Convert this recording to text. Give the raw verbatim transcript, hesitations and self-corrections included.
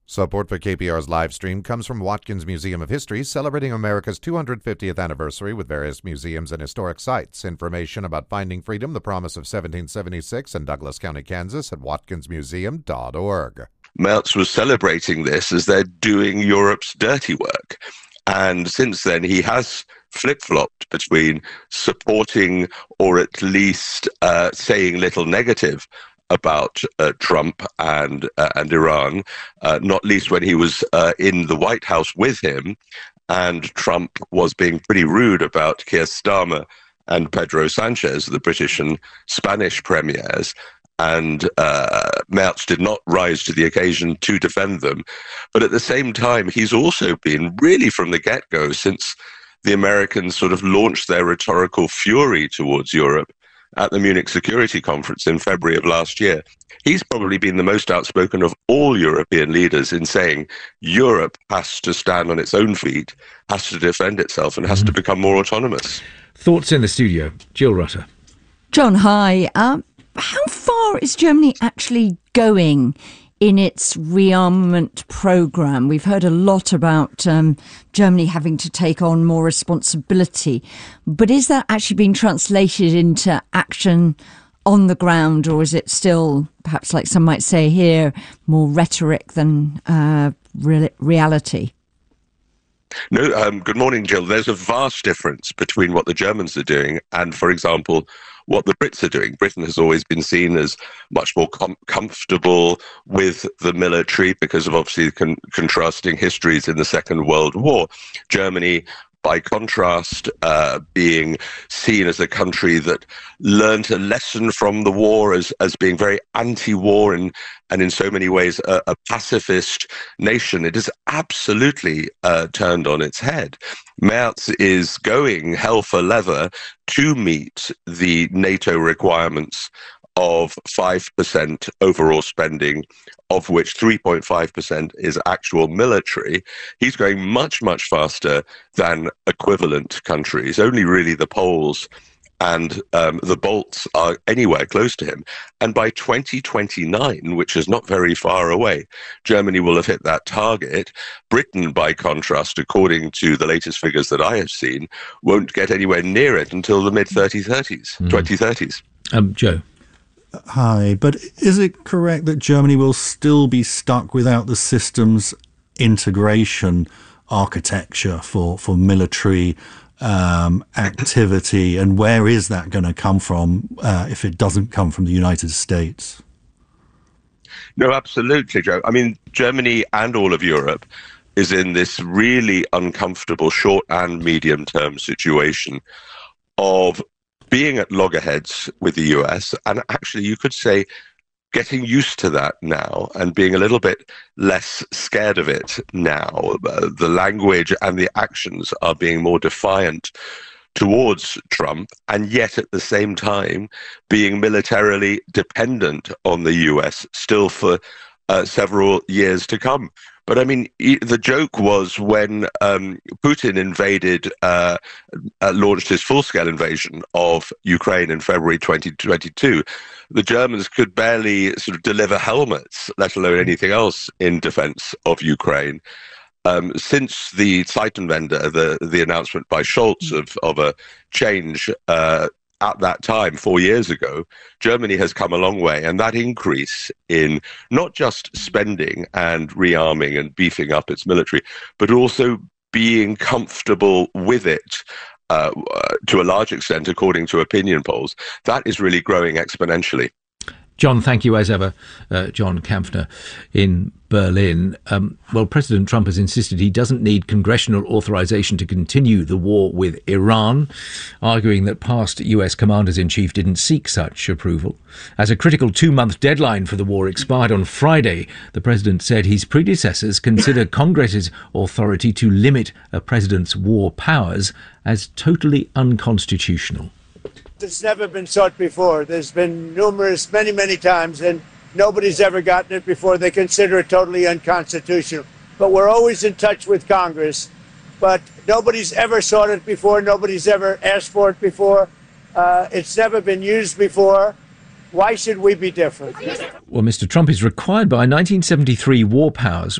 Support for K P R's live stream comes from Watkins Museum of History, celebrating America's two hundred fiftieth anniversary with various museums and historic sites. Information about Finding Freedom, the Promise of seventeen seventy-six in Douglas County, Kansas at watkins museum dot org. Merz was celebrating this as they're doing Europe's dirty work. And since then, he has flip-flopped between supporting or at least uh, saying little negative about uh, Trump and uh, and Iran, uh, not least when he was uh, in the White House with him, and Trump was being pretty rude about Keir Starmer and Pedro Sanchez, the British and Spanish premiers, and uh, Merz did not rise to the occasion to defend them. But at the same time, he's also been really from the get-go, since the Americans sort of launched their rhetorical fury towards Europe at the Munich Security Conference in February of last year. He's probably been the most outspoken of all European leaders in saying Europe has to stand on its own feet, has to defend itself, and has mm-hmm. to become more autonomous. Thoughts in the studio. Jill Rutter. John, hi. Um, how far is Germany actually going in its rearmament programme? We've heard a lot about um, Germany having to take on more responsibility, but is that actually being translated into action on the ground, or is it still, perhaps like some might say here, more rhetoric than uh, re- reality? No, um, good morning, Jill. There's a vast difference between what the Germans are doing and, for example, what the Brits are doing. Britain has always been seen as much more com- comfortable with the military because of obviously con- contrasting histories in the Second World War. Germany, by contrast, uh, being seen as a country that learned a lesson from the war as, as being very anti-war and, and in so many ways a, a pacifist nation. It is absolutely uh, turned on its head. Merz is going hell for leather to meet the NATO requirements of five percent overall spending, of which three point five percent is actual military. He's going much, much faster than equivalent countries. Only really the Poles and um, the Balts are anywhere close to him. And by twenty twenty-nine, which is not very far away, Germany will have hit that target. Britain, by contrast, according to the latest figures that I have seen, won't get anywhere near it until the mid-twenty thirties, mm. twenty thirties. Um, Joe. Hi, but is it correct that Germany will still be stuck without the systems integration architecture for, for military um, activity? And where is that going to come from uh, if it doesn't come from the United States? No, absolutely, Joe. I mean, Germany and all of Europe is in this really uncomfortable short and medium term situation of being at loggerheads with the U S, and actually you could say getting used to that now and being a little bit less scared of it now. Uh, the language and the actions are being more defiant towards Trump, and yet at the same time being militarily dependent on the U S still for uh, several years to come. But I mean, the joke was when um, Putin invaded, uh, uh, launched his full-scale invasion of Ukraine in February twenty twenty-two, the Germans could barely sort of deliver helmets, let alone anything else in defense of Ukraine. Um, since the Zeitenwende, the the announcement by Scholz of, of a change uh, at that time, four years ago, Germany has come a long way. And that increase in not just spending and rearming and beefing up its military, but also being comfortable with it uh, to a large extent, according to opinion polls, that is really growing exponentially. John, thank you as ever. Uh, John Kampfner in Berlin. Um, well, President Trump has insisted he doesn't need congressional authorization to continue the war with Iran, arguing that past U S commanders-in-chief didn't seek such approval. As a critical two-month deadline for the war expired on Friday, the president said his predecessors consider Congress's authority to limit a president's war powers as totally unconstitutional. It's never been sought before. There's been numerous, many, many times, and nobody's ever gotten it before. They consider it totally unconstitutional. But we're always in touch with Congress. But nobody's ever sought it before. Nobody's ever asked for it before. Uh, it's never been used before. Why should we be different? Well, Mister Trump is required by nineteen seventy-three war powers